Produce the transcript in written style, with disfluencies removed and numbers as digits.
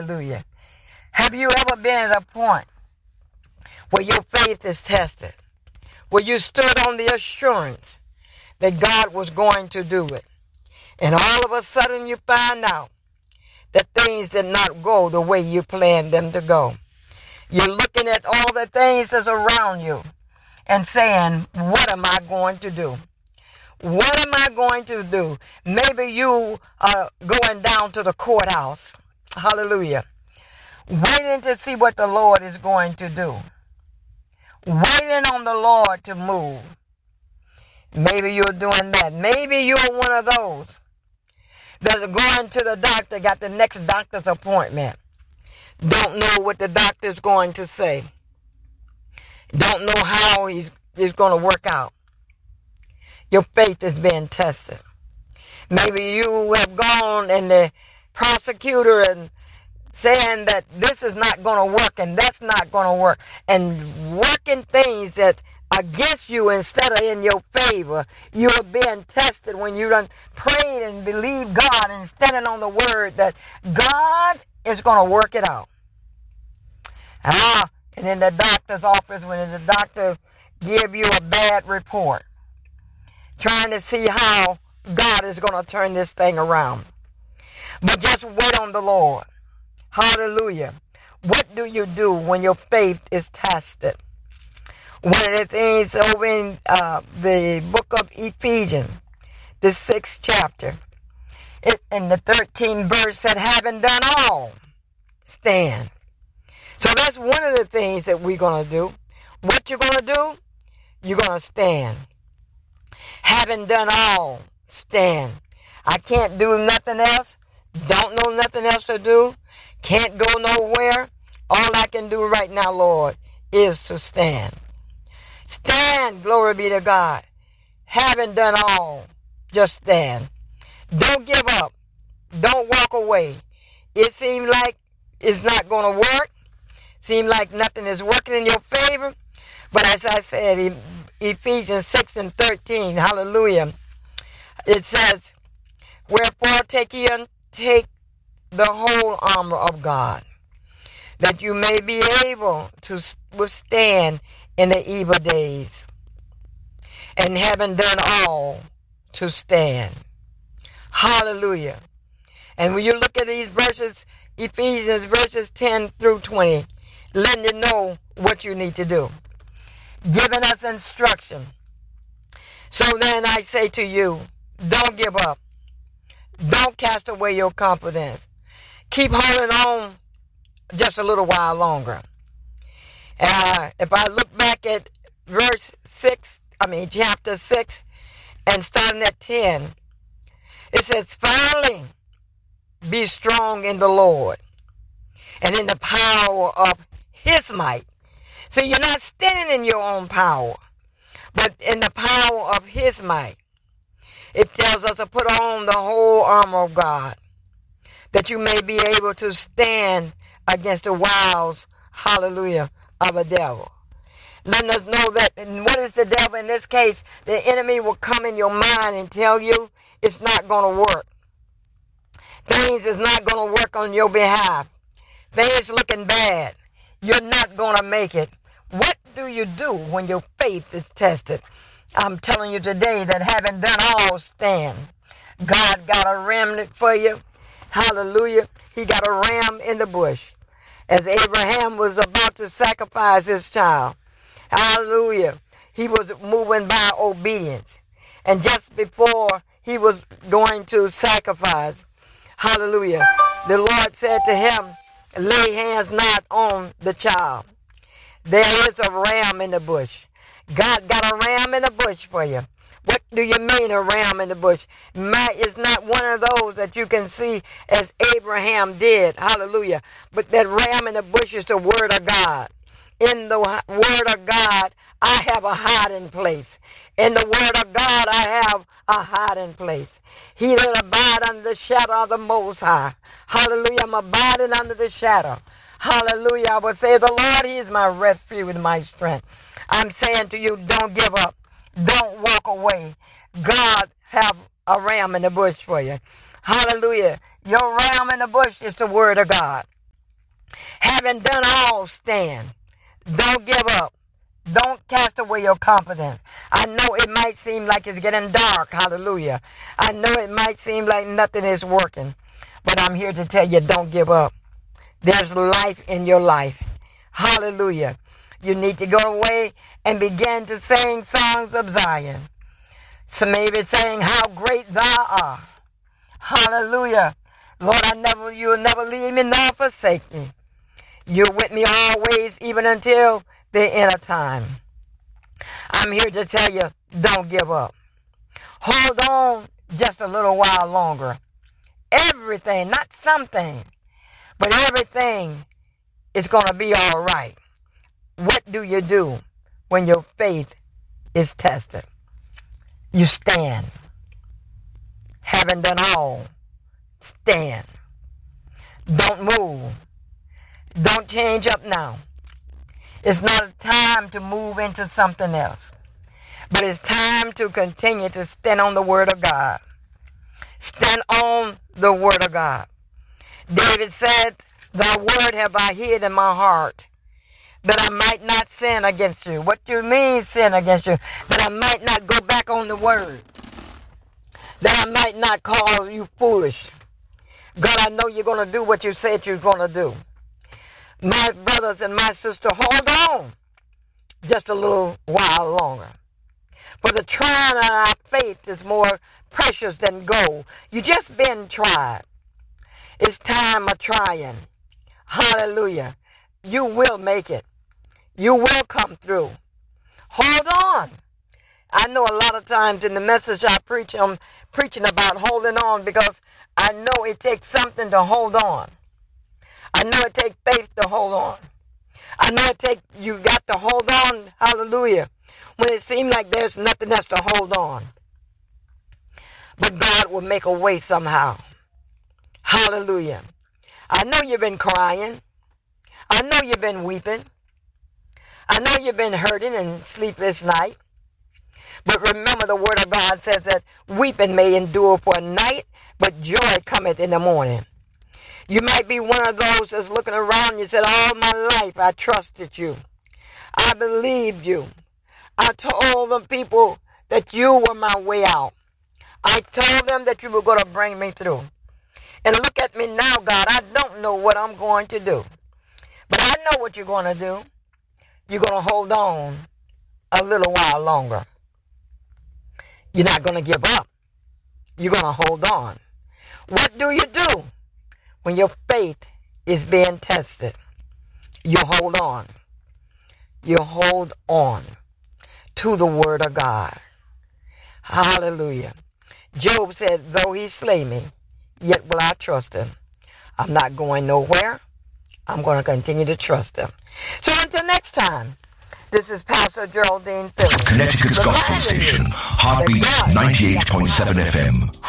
Hallelujah. Have you ever been at a point where your faith is tested, where you stood on the assurance that God was going to do it, and all of a sudden you find out that things did not go the way you planned them to go? You're looking at all the things that's around you and saying, what am I going to do? What am I going to do? Maybe you are going down to the courthouse. Hallelujah. Waiting to see what the Lord is going to do. Waiting on the Lord to move. Maybe you're doing that. Maybe you're one of those that are going to the doctor, got the next doctor's appointment. Don't know what the doctor's going to say. Don't know how he's going to work out. Your faith is being tested. Maybe you have gone and the prosecutor and saying that this is not going to work and that's not going to work, and working things that against you instead of in your favor. You are being tested when you done prayed and believe God and standing on the word that God is going to work it out. And in the doctor's office, when the doctor give you a bad report, trying to see how God is going to turn this thing around. But just wait on the Lord. Hallelujah. What do you do when your faith is tested? One of the things over in the book of Ephesians, the 6th chapter, in the 13th verse said, having done all, stand. So that's one of the things that we're going to do. What you're going to do? You're going to stand. Having done all, stand. I can't do nothing else. Don't know nothing else to do. Can't go nowhere. All I can do right now, Lord, is to stand. Stand, glory be to God. Having done all, just stand. Don't give up. Don't walk away. It seems like it's not going to work. Seems like nothing is working in your favor. But as I said, Ephesians 6 and 13, hallelujah, it says, wherefore take the whole armor of God, that you may be able to withstand in the evil days, and having done all, to stand. Hallelujah. And when you look at these verses, Ephesians verses 10 through 20, letting you know what you need to do, giving us instruction. So then I say to you, don't give up. Don't cast away your confidence. Keep holding on just a little while longer. If I look back at chapter 6, and starting at 10, it says, finally, be strong in the Lord and in the power of his might. So you're not standing in your own power, but in the power of his might. It tells us to put on the whole armor of God, that you may be able to stand against the wiles, hallelujah, of the devil. Letting us know that, and what is the devil in this case? The enemy will come in your mind and tell you it's not going to work. Things is not going to work on your behalf. Things looking bad. You're not going to make it. What do you do when your faith is tested? I'm telling you today that having done all, stand. God got a remnant for you. Hallelujah. He got a ram in the bush as Abraham was about to sacrifice his child. Hallelujah. He was moving by obedience. And just before he was going to sacrifice, hallelujah, the Lord said to him, lay hands not on the child. There is a ram in the bush. God got a ram in the bush for you. What do you mean a ram in the bush? It's not one of those that you can see as Abraham did. Hallelujah. But that ram in the bush is the word of God. In the word of God, I have a hiding place. In the word of God, I have a hiding place. He that abide under the shadow of the Most High. Hallelujah. I'm abiding under the shadow. Hallelujah. I would say, the Lord, he is my refuge and my strength. I'm saying to you, don't give up. Don't walk away. God have a ram in the bush for you. Hallelujah. Your ram in the bush is the word of God. Having done all, stand. Don't give up. Don't cast away your confidence. I know it might seem like it's getting dark. Hallelujah. I know it might seem like nothing is working. But I'm here to tell you, don't give up. There's life in your life. Hallelujah. You need to go away and begin to sing songs of Zion. So maybe saying, how great thou art. Hallelujah. Lord, you will never leave me nor forsake me. You're with me always, even until the end of time. I'm here to tell you, don't give up. Hold on just a little while longer. Everything, not something, but everything is going to be all right. What do you do when your faith is tested? You stand. Having done all, stand. Don't move. Don't change up now. It's not a time to move into something else. But it's time to continue to stand on the Word of God. Stand on the Word of God. David said, thy word have I hid in my heart, that I might not sin against you. What do you mean sin against you? That I might not go back on the Word. That I might not call you foolish. God, I know you're going to do what you said you're going to do. My brothers and my sisters, hold on just a little while longer. For the trying of our faith is more precious than gold. You just been tried. It's time of trying. Hallelujah. You will make it. You will come through. Hold on. I know a lot of times in the message I preach, I'm preaching about holding on because I know it takes something to hold on. I know it takes faith to hold on. I know you got to hold on, hallelujah, when it seems like there's nothing else to hold on. But God will make a way somehow. Hallelujah. I know you've been crying. I know you've been weeping. I know you've been hurting and sleepless night. But remember the word of God says that weeping may endure for a night, but joy cometh in the morning. You might be one of those that's looking around and you said, all my life I trusted you. I believed you. I told the people that you were my way out. I told them that you were going to bring me through. And look at me now, God. I don't know what I'm going to do. But I know what you're going to do. You're going to hold on a little while longer. You're not going to give up. You're going to hold on. What do you do when your faith is being tested? You hold on. You hold on to the word of God. Hallelujah. Job said, though he slay me, yet will I trust him. I'm not going nowhere. I'm going to continue to trust him. So until next time, this is Pastor Geraldine Phillips. Connecticut's Gospel Station, Heartbeat 98.7 FM.